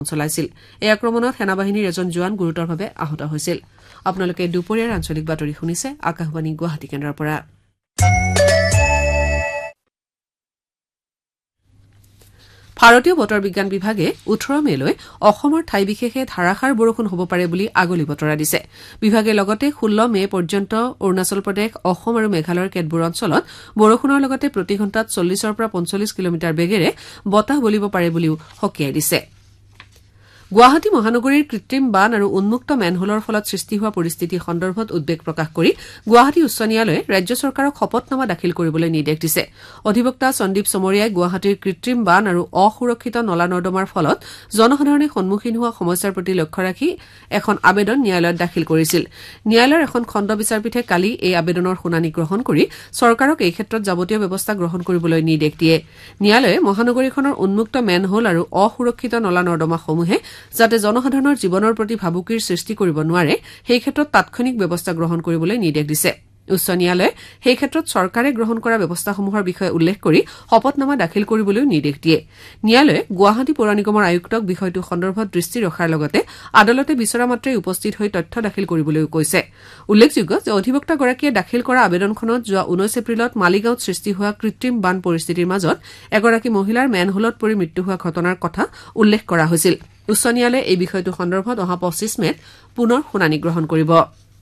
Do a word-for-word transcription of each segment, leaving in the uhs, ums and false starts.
চলাইছিল। এই আক্ৰমণত সেনাবাহিনীৰ এজন জোৱান গুৰুতৰভাৱে আহত হৈছিল। আপোনালোকে দুপৰীয়াৰ আঞ্চলিক বাতৰি শুনিছে আকাশবাণী গুৱাহাটী কেন্দ্ৰৰ পৰা। ভাৰতীয় বতৰ বিজ্ঞান বিভাগে ওঠৰ মেলৈ অসমৰ ঠাই বিশেষে ধাৰাসাৰ বৰষুণ হ'ব পাৰে বুলি আগলি বতৰা দিছে। বিভাগে লগতে ষোল্ল মে পৰ্যন্ত অৰুণাচল প্ৰদেশ, অসম আৰু মেঘালয়ৰ কেতবোৰ অঞ্চলত বৰষুণৰ লগতে প্ৰতি ঘণ্টাত চল্লিছৰ পৰা পঞ্চল্লিছ কিলোমিটাৰ বেগেৰে বতাহ বলিব পাৰে বুলিও সকীয়াই দিছে। গুৱাহাটী মহানগৰীৰ কৃত্ৰিম বান আৰু উন্মুক্ত মেনহোলৰ ফলত সৃষ্টি হোৱা পৰিস্থিতি সন্দৰ্ভত উদ্বেগ প্ৰকাশ কৰি গুৱাহাটী উচ্চ ন্যায়ালয়ে ৰাজ্য চৰকাৰক শপতনামা দাখিল কৰিবলৈ নিৰ্দেশ দিছে। অধিবক্তা সন্দীপ চমৰীয়াই গুৱাহাটীৰ কৃত্ৰিম বান আৰু অসুৰক্ষিত নলা নৰ্দমাৰ ফলত জনসাধাৰণে সন্মুখীন হোৱা সমস্যাৰ প্ৰতি লক্ষ্য ৰাখি এখন আবেদন ন্যায়ালয়ত দাখিল কৰিছিল। ন্যায়ালয়ৰ এখন খণ্ড বিচাৰপীঠে কালি এই আবেদনৰ শুনানি গ্ৰহণ কৰি চৰকাৰক এই ক্ষেত্ৰত যাৱতীয় ব্যৱস্থা গ্ৰহণ কৰিবলৈ নিৰ্দেশ দিয়ে। ন্যায়ালয়ে মহানগৰীখনৰ উন্মুক্ত মেনহোল আৰু অসুৰক্ষিত নলা নৰ্দমাসমূহে যাতে জনসাধাৰণৰ জীৱনৰ প্ৰতি ভাবুকিৰ সৃষ্টি কৰিব নোৱাৰে সেই ক্ষেত্ৰত তাৎক্ষণিক ব্যৱস্থা গ্ৰহণ কৰিবলৈ নিৰ্দেশ দিছে। উচ্চ ন্যায়ালয়ে সেই ক্ষেত্ৰত চৰকাৰে গ্ৰহণ কৰা ব্যৱস্থাসমূহৰ বিষয়ে উল্লেখ কৰি শপতনামা দাখিল কৰিবলৈও নিৰ্দেশ দিয়ে। ন্যায়ালয়ে গুৱাহাটী পৌৰ নিগমৰ আয়ুক্তক বিষয়টো সন্দৰ্ভত দৃষ্টি ৰখাৰ লগতে আদালতে বিচৰা মাত্ৰাই উপস্থিত হৈ তথ্য দাখিল কৰিবলৈও কৈছে। উল্লেখযোগ্য যে অধিবক্তাগৰাকীয়ে দাখিল কৰা আবেদনখনত যোৱা ঊনৈশ এপ্ৰিলত মালিগাঁৱত সৃষ্টি হোৱা কৃত্ৰিম বান পৰিস্থিতিৰ মাজত এগৰাকী মহিলাৰ মেনহোলত পৰি মৃত্যু হোৱা ঘটনাৰ কথা উল্লেখ কৰা হৈছিল। উচ্চ ন্যায়ালয়ে এই বিষয়টো সন্দৰ্ভত অহা পঁচিছ মেত পুনৰ শুনানি গ্ৰহণ কৰিব।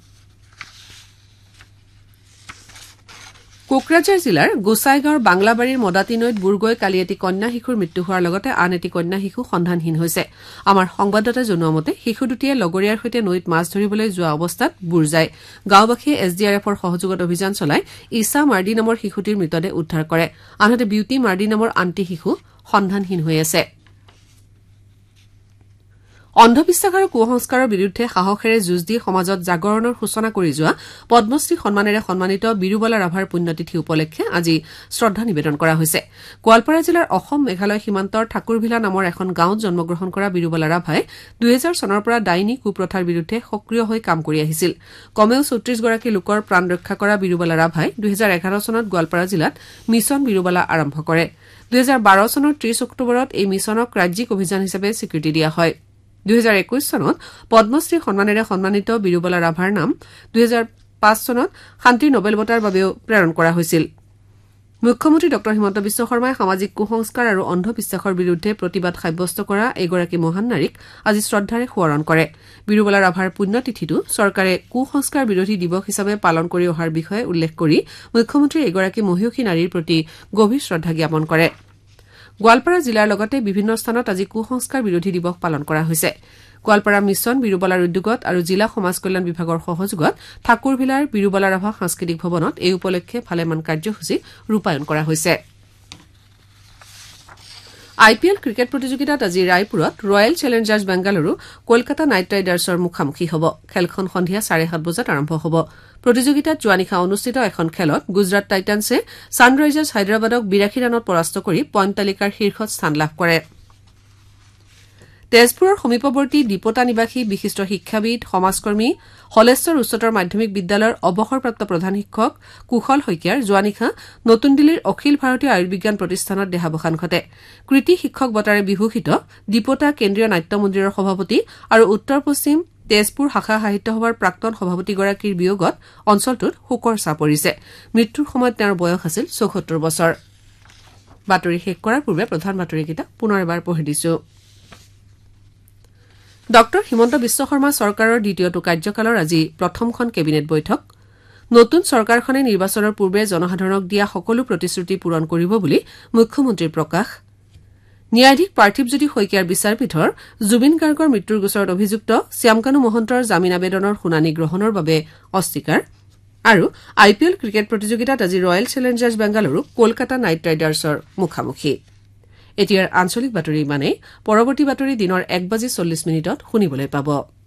কোকৰাঝাৰ জিলাৰ গোসাইগাঁৱৰ বাংলাবাৰীৰ মদাতি নৈত বুৰ গৈ কালি এটি কন্যা শিশুৰ মৃত্যু হোৱাৰ লগতে আন এটি কন্যা শিশু সন্ধানহীন হৈছে। আমাৰ সংবাদদাতাই জনোৱা মতে শিশু দুটিয়ে লগৰীয়াৰ সৈতে নৈত মাছ ধৰিবলৈ যোৱা অৱস্থাত বুৰ যায়। গাঁওবাসীয়ে এছ ডি আৰ এফৰ সহযোগত অভিযান চলাই ইছা মাৰ্ডি নামৰ শিশুটিৰ মৃতদেহ উদ্ধাৰ কৰে। আনহাতে বিউটি মাৰ্ডি নামৰ আনটি শিশু সন্ধানহীন হৈ আছে। অন্ধবিশ্বাস আৰু কুসংস্কাৰৰ বিৰুদ্ধে সাহসেৰে যুঁজ দি সমাজত জাগৰণৰ সূচনা কৰি যোৱা পদ্মশ্ৰী সন্মানেৰে সন্মানিত বিৰুবালা ৰাভাৰ পুণ্যতিথি উপলক্ষে আজি শ্ৰদ্ধা নিবেদন কৰা হৈছে। গোৱালপাৰা জিলাৰ অসম মেঘালয় সীমান্তৰ ঠাকুৰভিলা নামৰ এখন গাঁৱত জন্মগ্ৰহণ কৰা বিৰুবালা ৰাভাই দুহেজাৰ চনৰ পৰা ডাইনী কুপ্ৰথাৰ বিৰুদ্ধে সক্ৰিয় হৈ কাম কৰি আহিছিল। কমেও চৌত্ৰিশগৰাকী লোকৰ প্ৰাণ ৰক্ষা কৰা বিৰুবালা ৰাভাই দুহেজাৰ এঘাৰ চনত গোৱালপাৰা জিলাত মিছন বিৰুবালা আৰম্ভ কৰে। দুহেজাৰ বাৰ চনৰ ত্ৰিশ অক্টোবৰত এই মিছনক ৰাজ্যিক অভিযান হিচাপে স্বীকৃতি দিয়া হয়। দুহেজাৰ একৈশ চনত পদ্মশ্ৰী সন্মানেৰে সন্মানিত বিৰুবালা ৰাভাৰ নাম দুহেজাৰ পাঁচ চনত শান্তিৰ নোবেল বঁটাৰ বাবেও প্ৰেৰণ কৰা হৈছিল। মুখ্যমন্ত্ৰী ড হিমন্ত বিশ্ব শৰ্মাই সামাজিক কুসংস্কাৰ আৰু অন্ধবিশ্বাসৰ বিৰুদ্ধে প্ৰতিবাদ সাব্যস্ত কৰা এগৰাকী মহান নাৰীক আজি শ্ৰদ্ধাৰে সোঁৱৰণ কৰে। বিৰুবালা ৰাভাৰ পুণ্যতিথিটো চৰকাৰে কুসংস্কাৰ বিৰোধী দিৱস হিচাপে পালন কৰি অহাৰ বিষয়ে উল্লেখ কৰি মুখ্যমন্ত্ৰীয়ে এগৰাকী মহিয়সী নাৰীৰ প্ৰতি গভীৰ শ্ৰদ্ধা জ্ঞাপন কৰে। গোৱালপাৰা জিলাৰ লগতে বিভিন্ন স্থানত আজি কুসংস্কাৰ বিৰোধী দিৱস পালন কৰা হৈছে। গোৱালপাৰা মিছন বিৰুবালাৰ উদ্যোগত আৰু জিলা সমাজ কল্যাণ বিভাগৰ সহযোগত ঠাকুৰভিলাৰ বিৰুবালা ৰাভা সাংস্কৃতিক ভৱনত এই উপলক্ষে ভালেমান কাৰ্যসূচী ৰূপায়ণ কৰা হৈছে। আই পি এল ক্ৰিকেট প্ৰতিযোগিতাত আজি ৰায়পুৰত royal Challengers Bengaluru Kolkata night ৰাইডাৰ্ছৰ মুখামুখি হ'ব। খেলখন সন্ধিয়া চাৰে সাত বজাত আৰম্ভ হ'ব। প্ৰতিযোগিতাত যোৱা নিশা অনুষ্ঠিত এখন খেলত গুজৰাট টাইটান্ছে ছানৰাইজাৰ্ছ হায়দৰাবাদক বিৰাশী ৰানত পৰাস্ত কৰি পইণ্ট তালিকাৰ শীৰ্ষত স্থান লাভ কৰে। তেজপুৰৰ সমীপৱৰ্তী দীপতা নিবাসী বিশিষ্ট শিক্ষাবিদ সমাজকৰ্মী হলেশ্বৰ উচ্চতৰ মাধ্যমিক বিদ্যালয়ৰ অৱসৰপ্ৰাপ্ত প্ৰধান শিক্ষক কুশল শইকীয়াৰ যোৱা নিশা নতুন দিল্লীৰ অখিল ভাৰতীয় আয়ুৰ্বিজ্ঞান প্ৰতিষ্ঠানত দেহাৱসান ঘটে। কৃতি শিক্ষক বঁটাৰে বিভূষিত দীপতা কেন্দ্ৰীয় নাট্য মন্দিৰৰ সভাপতি আৰু উত্তৰ পশ্চিম তেজপুৰ শাখা সাহিত্য সভাৰ প্ৰাক্তন সভাপতিগৰাকীৰ বিয়োগত অঞ্চলটোত শোকৰ ছাঁ পৰিছে। মৃত্যুৰ সময়ত তেওঁৰ বয়স আছিল চৌসত্তৰ বছৰ। বাতৰি শেষ কৰাৰ পূৰ্বে প্ৰধান বাতৰিকেইটা পুনৰ এবাৰ পঢ়ি দিছো। ড হিমন্ত বিশ্ব শৰ্মা চৰকাৰৰ দ্বিতীয়টো কাৰ্যকালৰ আজি প্ৰথমখন কেবিনেট বৈঠক। নতুন চৰকাৰখনে নিৰ্বাচনৰ পূৰ্বে জনসাধাৰণক দিয়া সকলো প্ৰতিশ্ৰুতি পূৰণ কৰিব বুলি মুখ্যমন্ত্ৰীৰ প্ৰকাশ। ন্যায়াধীশ পাৰ্থিৱজ্যোতি শইকীয়াৰ বিচাৰপীঠৰ জুবিন গাৰ্গৰ মৃত্যুৰ গোচৰত অভিযুক্ত শ্যামকানু মহন্তৰ জামিন আবেদনৰ শুনানি গ্ৰহণৰ বাবে অস্বীকাৰ। আৰু আই পি এল ক্ৰিকেট প্ৰতিযোগিতাত আজি royal Challengers Bengaluru Kolkata night ৰাইডাৰ্ছৰ মুখামুখি। এতিয়াৰ আঞ্চলিক বাতৰি ইমানেই। পৰৱৰ্তী বাতৰি দিনৰ এক বাজি চল্লিছ মিনিটত শুনিবলৈ পাব।